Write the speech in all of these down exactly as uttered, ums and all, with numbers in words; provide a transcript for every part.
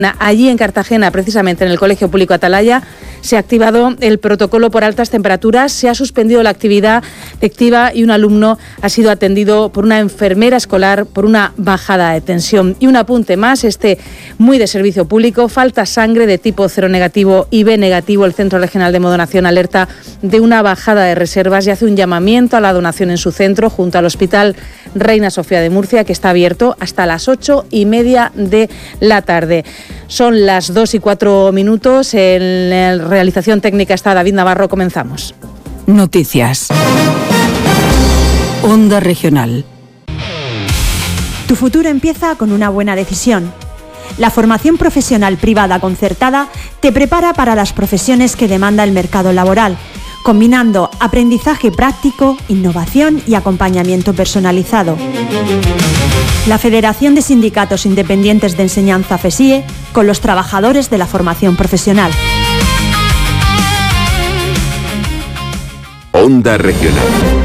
Allí en Cartagena, precisamente en el Colegio Público Atalaya, se ha activado el protocolo por altas temperaturas, se ha suspendido la actividad lectiva y un alumno ha sido atendido por una enfermera escolar por una bajada de tensión. Y un apunte más, este muy de servicio público, falta sangre de tipo cero negativo y B negativo. El Centro Regional de Donación alerta de una bajada de reservas y hace un llamamiento a la donación en su centro junto al Hospital Reina Sofía de Murcia, que está abierto hasta las ocho y media de la tarde. Son las dos y cuatro minutos. En la realización técnica está David Navarro. Comenzamos. Noticias. Onda Regional. Tu futuro empieza con una buena decisión. La formación profesional privada concertada te prepara para las profesiones que demanda el mercado laboral, combinando aprendizaje práctico, innovación y acompañamiento personalizado. La Federación de Sindicatos Independientes de Enseñanza FESIE con los trabajadores de la formación profesional. Onda Regional.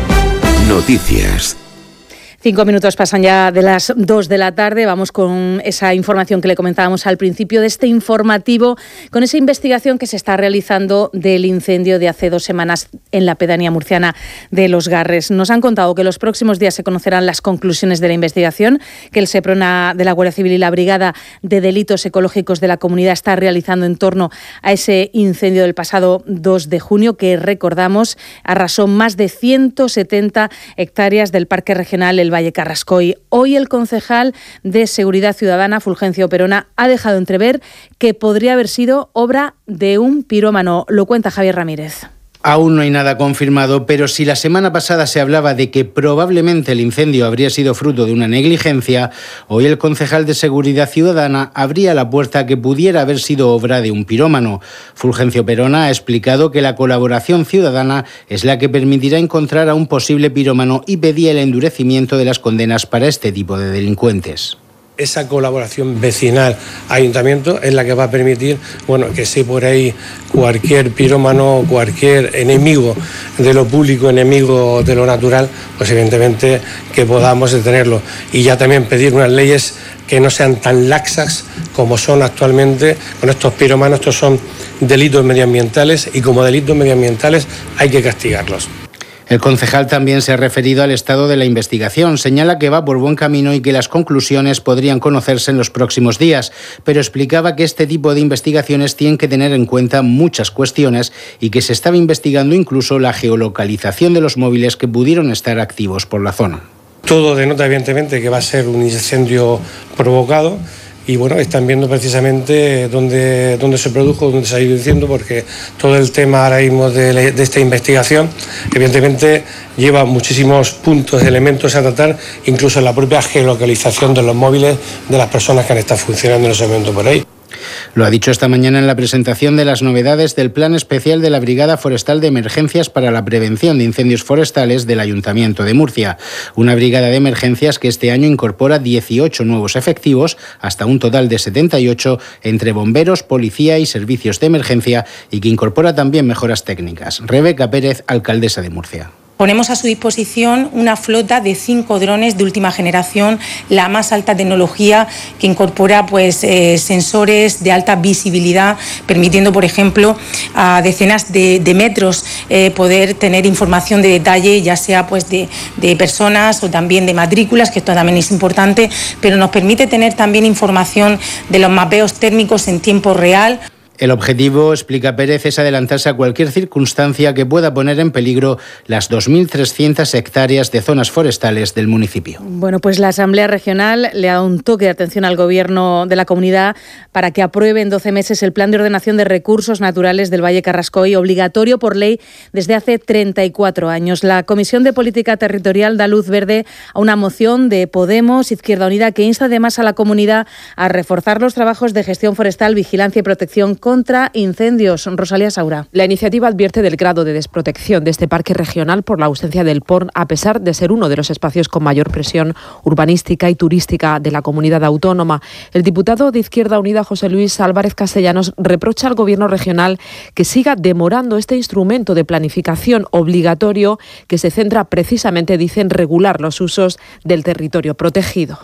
Noticias. Cinco minutos pasan ya de las dos de la tarde. Vamos con esa información que le comentábamos al principio de este informativo, con esa investigación que se está realizando del incendio de hace dos semanas en la pedanía murciana de Los Garres. Nos han contado que los próximos días se conocerán las conclusiones de la investigación que el SEPRONA de la Guardia Civil y la Brigada de Delitos Ecológicos de la Comunidad está realizando en torno a ese incendio del pasado dos de junio, que recordamos arrasó más de ciento setenta hectáreas del Parque Regional El Valle Carrascoy. Hoy el concejal de Seguridad Ciudadana, Fulgencio Perona, ha dejado entrever que podría haber sido obra de un pirómano. Lo cuenta Javier Ramírez. Aún no hay nada confirmado, pero si la semana pasada se hablaba de que probablemente el incendio habría sido fruto de una negligencia, hoy el concejal de Seguridad Ciudadana abría la puerta a que pudiera haber sido obra de un pirómano. Fulgencio Perona ha explicado que la colaboración ciudadana es la que permitirá encontrar a un posible pirómano y pedía el endurecimiento de las condenas para este tipo de delincuentes. Esa colaboración vecinal ayuntamiento es la que va a permitir, bueno, que si por ahí cualquier pirómano, cualquier enemigo de lo público, enemigo de lo natural, pues evidentemente que podamos detenerlo. Y ya también pedir unas leyes que no sean tan laxas como son actualmente con estos pirómanos. Estos son delitos medioambientales y como delitos medioambientales hay que castigarlos. El concejal también se ha referido al estado de la investigación. Señala que va por buen camino y que las conclusiones podrían conocerse en los próximos días, pero explicaba que este tipo de investigaciones tienen que tener en cuenta muchas cuestiones y que se estaba investigando incluso la geolocalización de los móviles que pudieron estar activos por la zona. Todo denota evidentemente que va a ser un incendio provocado. Y bueno, están viendo precisamente dónde, dónde se produjo, dónde se ha ido diciendo, porque todo el tema ahora mismo de, la, de esta investigación, evidentemente, lleva muchísimos puntos, elementos a tratar, incluso la propia geolocalización de los móviles de las personas que han estado funcionando en ese momento por ahí. Lo ha dicho esta mañana en la presentación de las novedades del Plan Especial de la Brigada Forestal de Emergencias para la Prevención de Incendios Forestales del Ayuntamiento de Murcia. Una brigada de emergencias que este año incorpora dieciocho nuevos efectivos, hasta un total de setenta y ocho entre bomberos, policía y servicios de emergencia, y que incorpora también mejoras técnicas. Rebeca Pérez, alcaldesa de Murcia. Ponemos a su disposición una flota de cinco drones de última generación, la más alta tecnología, que incorpora pues, eh, sensores de alta visibilidad, permitiendo, por ejemplo, a decenas de, de metros eh, poder tener información de detalle, ya sea pues, de, de personas o también de matrículas, que esto también es importante, pero nos permite tener también información de los mapeos térmicos en tiempo real. El objetivo, explica Pérez, es adelantarse a cualquier circunstancia que pueda poner en peligro las dos mil trescientas hectáreas de zonas forestales del municipio. Bueno, pues la Asamblea Regional le ha dado un toque de atención al Gobierno de la comunidad para que apruebe en doce meses el Plan de Ordenación de Recursos Naturales del Valle Carrascoy, obligatorio por ley desde hace treinta y cuatro años. La Comisión de Política Territorial da luz verde a una moción de Podemos, Izquierda Unida, que insta además a la comunidad a reforzar los trabajos de gestión forestal, vigilancia y protección contra incendios. Rosalía Saura. La iniciativa advierte del grado de desprotección de este parque regional por la ausencia del P O R N, a pesar de ser uno de los espacios con mayor presión urbanística y turística de la comunidad autónoma. El diputado de Izquierda Unida, José Luis Álvarez Castellanos, reprocha al Gobierno regional que siga demorando este instrumento de planificación obligatorio que se centra precisamente, dice, en regular los usos del territorio protegido.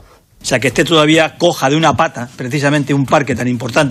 O sea, que esté todavía coja de una pata, precisamente un parque tan importante